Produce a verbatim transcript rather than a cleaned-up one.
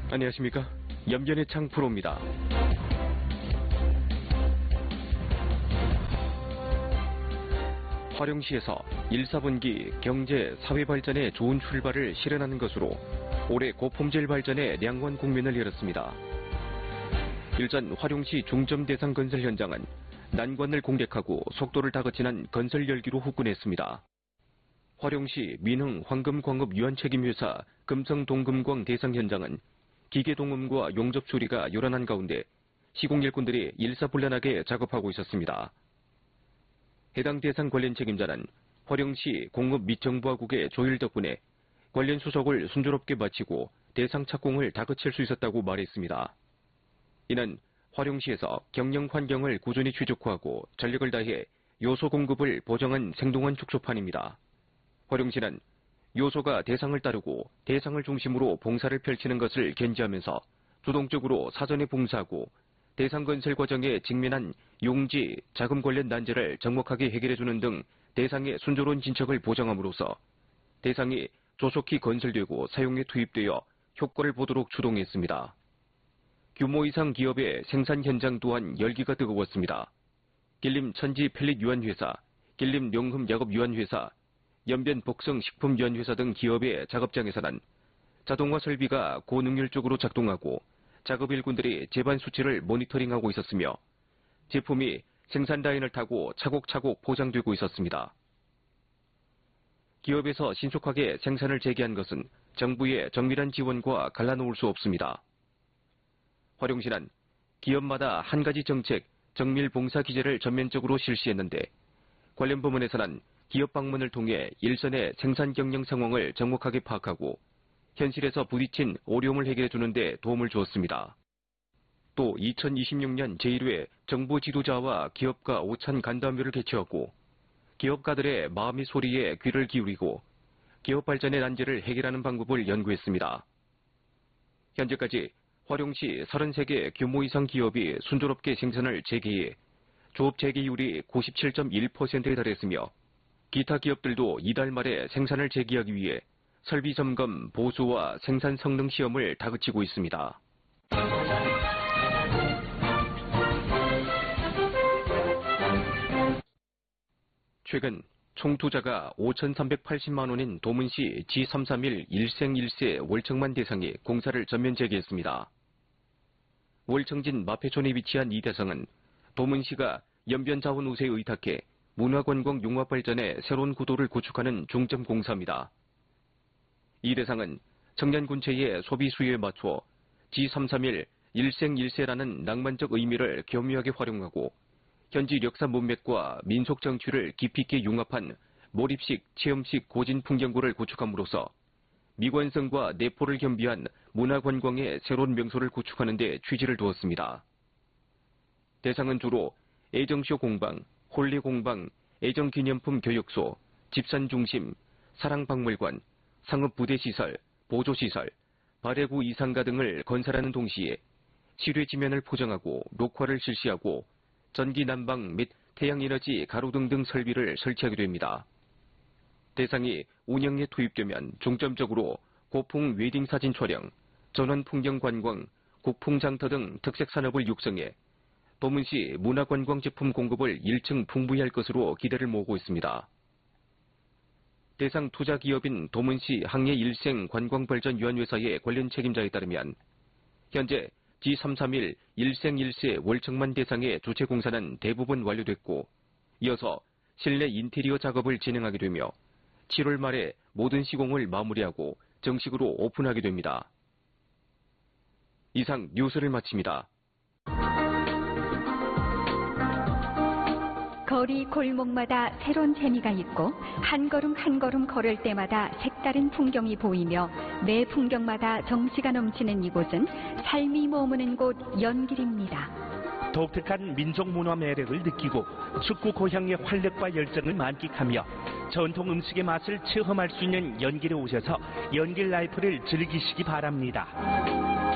안녕하십니까. 염견의 창 프로입니다. 화령시에서 일, 사분기 경제, 사회 발전에 좋은 출발을 실현하는 것으로 올해 고품질 발전의 량원 국면을 열었습니다. 일전 화령시 중점 대상 건설 현장은 난관을 공략하고 속도를 다그치는 건설 열기로 후끈했습니다. 화령시 민흥 황금광업 유한책임회사 금성동금광 대상 현장은 기계동음과 용접 수리가 요란한 가운데 시공일꾼들이 일사불란하게 작업하고 있었습니다. 해당 대상 관련 책임자는 화령시 공업 및 정부화국의 조율 덕분에 관련 수속을 순조롭게 마치고 대상 착공을 다그칠 수 있었다고 말했습니다. 이는 화령시에서 경영 환경을 꾸준히 최적화하고 전력을 다해 요소 공급을 보장한 생동한 축소판입니다. 화령시는 요소가 대상을 따르고 대상을 중심으로 봉사를 펼치는 것을 견지하면서 주동적으로 사전에 봉사하고 대상 건설 과정에 직면한 용지, 자금 관련 난제를 정확하게 해결해주는 등 대상의 순조로운 진척을 보장함으로써 대상이 조속히 건설되고 사용에 투입되어 효과를 보도록 주동했습니다. 규모 이상 기업의 생산 현장 또한 열기가 뜨거웠습니다. 길림 천지 펠릿 유한회사, 길림 용흠 약업 유한회사, 연변 복성 식품 유한회사 등 기업의 작업장에서는 자동화 설비가 고능률적으로 작동하고 작업 일꾼들이 제반 수치를 모니터링하고 있었으며 제품이 생산 라인을 타고 차곡차곡 포장되고 있었습니다. 기업에서 신속하게 생산을 재개한 것은 정부의 정밀한 지원과 갈라놓을 수 없습니다. 화령시는 기업마다 한 가지 정책, 정밀 봉사 기제를 전면적으로 실시했는데 관련 부문에서는 기업 방문을 통해 일선의 생산 경영 상황을 정확하게 파악하고 현실에서 부딪힌 어려움을 해결해주는 데 도움을 주었습니다. 또 이천이십육 년 제일 회 정부 지도자와 기업가 오찬 간담회를 개최하고 기업가들의 마음의 소리에 귀를 기울이고 기업 발전의 난제를 해결하는 방법을 연구했습니다. 현재까지 화령시 서른세 개 규모 이상 기업이 순조롭게 생산을 재개해 조업 재개율이 구십칠 점 일 퍼센트에 달했으며 기타 기업들도 이달 말에 생산을 재개하기 위해 설비 점검, 보수와 생산 성능 시험을 다그치고 있습니다. 최근 총 투자가 오천삼백팔십만 원인 도문시 지 삼삼일 일생일세 월청만 대상이 공사를 전면 재개했습니다. 월청진 마패촌에 위치한 이 대상은 도문시가 연변자원 우세에 의탁해 문화관광 융합 발전의 새로운 구도를 구축하는 중점 공사입니다. 이 대상은 청년 군체의 소비 수요에 맞춰 지 삼삼일 일생일세라는 낭만적 의미를 교묘하게 활용하고 현지 역사 문맥과 민속 정취를 깊이 있게 융합한 몰입식, 체험식 고진 풍경구를 구축함으로써 미관성과 내포를 겸비한 문화관광의 새로운 명소를 구축하는 데 취지를 두었습니다. 대상은 주로 애정쇼 공방, 홀리 공방, 애정기념품 교육소, 집산중심, 사랑박물관, 상업부대시설, 보조시설, 발해구 이상가 등을 건설하는 동시에 실외지면을 포장하고 녹화를 실시하고 전기 난방 및 태양에너지 가로등 등 설비를 설치하게 됩니다. 대상이 운영에 투입되면 중점적으로 고풍 웨딩 사진 촬영, 전원 풍경 관광, 국풍 장터 등 특색 산업을 육성해 도문시 문화관광 제품 공급을 일 층 풍부히 할 것으로 기대를 모으고 있습니다. 대상 투자 기업인 도문시 항해일생 관광발전유한회사의 관련 책임자에 따르면 현재 지 삼삼일 일생일세 월청만 대상의 주체 공사는 대부분 완료됐고 이어서 실내 인테리어 작업을 진행하게 되며 칠월 말에 모든 시공을 마무리하고 정식으로 오픈하게 됩니다. 이상 뉴스를 마칩니다. 거리 골목마다 새로운 재미가 있고 한 걸음 한 걸음 걸을 때마다 색다른 풍경이 보이며 매 풍경마다 정취가 넘치는 이곳은 삶이 머무는 곳 연길입니다. 독특한 민족 문화 매력을 느끼고 축구 고향의 활력과 열정을 만끽하며 전통 음식의 맛을 체험할 수 있는 연길에 오셔서 연길 라이프를 즐기시기 바랍니다.